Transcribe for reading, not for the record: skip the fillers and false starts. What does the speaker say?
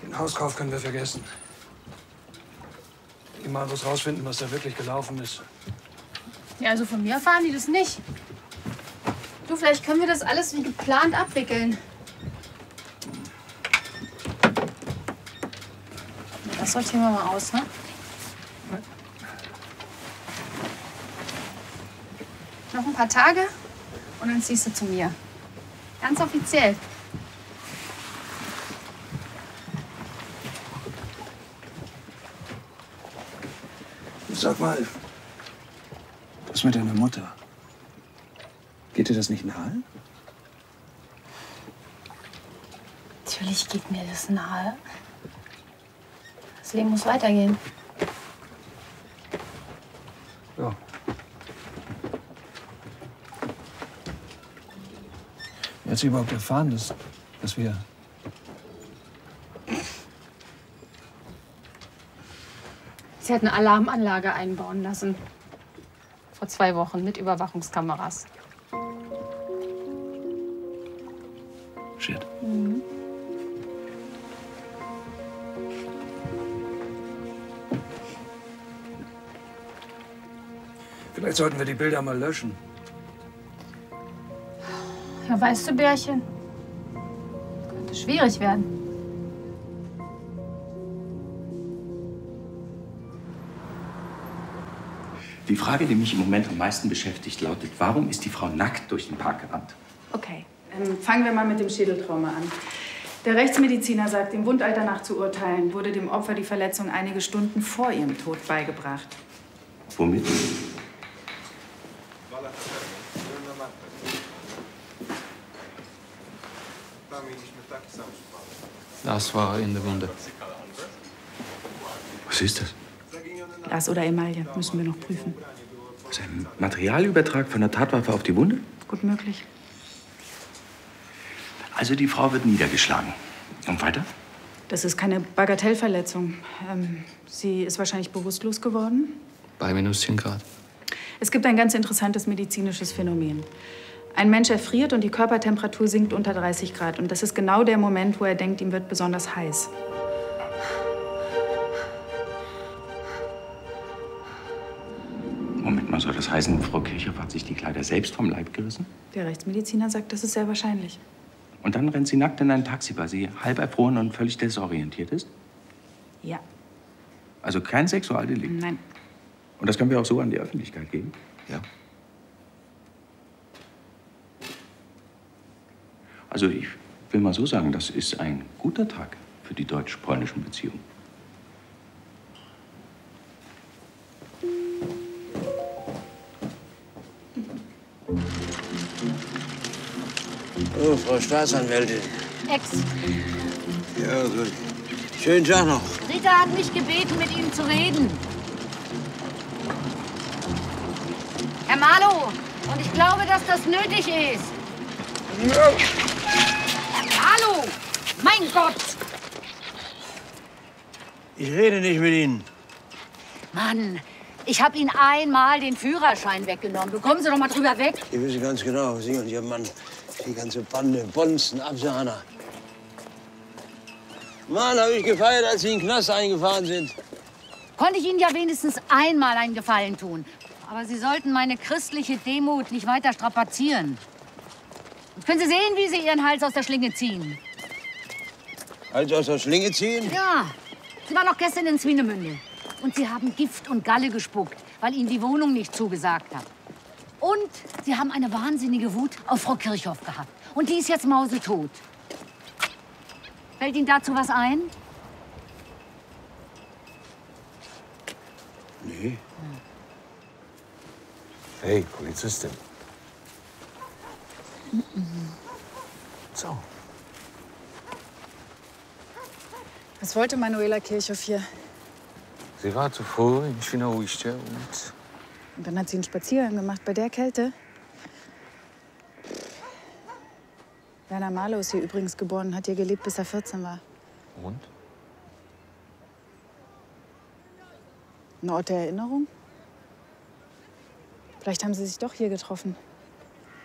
Den Hauskauf können wir vergessen. Die mal muss rausfinden, was da wirklich gelaufen ist. Ja, also von mir erfahren die das nicht. Du, vielleicht können wir das alles wie geplant abwickeln. Das sortieren wir mal aus, ne? Noch ein paar Tage und dann ziehst du zu mir. Ganz offiziell. Sag mal, was mit deiner Mutter? Geht dir das nicht nahe? Natürlich geht mir das nahe. Das Leben muss weitergehen. Ja. Wie hat sie überhaupt erfahren, dass wir... Sie hat eine Alarmanlage einbauen lassen. Vor 2 Wochen mit Überwachungskameras. Shit. Mhm. Vielleicht sollten wir die Bilder mal löschen. Ja, weißt du, Bärchen, könnte schwierig werden. Die Frage, die mich im Moment am meisten beschäftigt, lautet, warum ist die Frau nackt durch den Park gerannt? Okay, fangen wir mal mit dem Schädeltrauma an. Der Rechtsmediziner sagt, dem Wundalter nach zu urteilen, wurde dem Opfer die Verletzung einige Stunden vor ihrem Tod beigebracht. Womit? Das war in der Wunde. Was ist das? Glas oder Emaille, müssen wir noch prüfen. Was, ein Materialübertrag von der Tatwaffe auf die Wunde? Gut möglich. Also die Frau wird niedergeschlagen. Und weiter? Das ist keine Bagatellverletzung. Sie ist wahrscheinlich bewusstlos geworden. Bei minus 10 Grad. Es gibt ein ganz interessantes medizinisches Phänomen. Ein Mensch erfriert und die Körpertemperatur sinkt unter 30 Grad. Und das ist genau der Moment, wo er denkt, ihm wird besonders heiß. Moment mal, soll das heißen, Frau Kirchhoff hat sich die Kleider selbst vom Leib gerissen? Der Rechtsmediziner sagt, das ist sehr wahrscheinlich. Und dann rennt sie nackt in ein Taxi, weil sie halb erfroren und völlig desorientiert ist? Ja. Also kein Sexualdelikt? Nein. Und das können wir auch so an die Öffentlichkeit geben? Ja. Also ich will mal so sagen, das ist ein guter Tag für die deutsch-polnischen Beziehungen. Oh, Frau Staatsanwältin. Ex. Ja, gut. Schönen Tag noch. Rita hat mich gebeten, mit Ihnen zu reden. Herr Marlow, und ich glaube, dass das nötig ist. Herr Marlow! Mein Gott! Ich rede nicht mit Ihnen. Mann, ich habe Ihnen einmal den Führerschein weggenommen. Bekommen Sie doch mal drüber weg. Ich wissen ganz genau, Sie und Ihr Mann, die ganze Bande, Bonzen, Absahner. Mann, habe ich gefeiert, als Sie in den Knast eingefahren sind. Konnte ich Ihnen ja wenigstens einmal einen Gefallen tun. Aber Sie sollten meine christliche Demut nicht weiter strapazieren. Jetzt können Sie sehen, wie Sie Ihren Hals aus der Schlinge ziehen. Hals aus der Schlinge ziehen? Ja, Sie waren noch gestern in Swinemünde. Und Sie haben Gift und Galle gespuckt, weil Ihnen die Wohnung nicht zugesagt hat. Und Sie haben eine wahnsinnige Wut auf Frau Kirchhoff gehabt. Und die ist jetzt mausetot. Fällt Ihnen dazu was ein? Nee. Hey, Polizistin. So. Was wollte Manuela Kirchhoff hier? Sie war zuvor in Świnoujście Und dann hat sie einen Spaziergang gemacht bei der Kälte. Werner Marlow ist hier übrigens geboren, hat hier gelebt, bis er 14 war. Und? Ein Ort der Erinnerung? Vielleicht haben sie sich doch hier getroffen.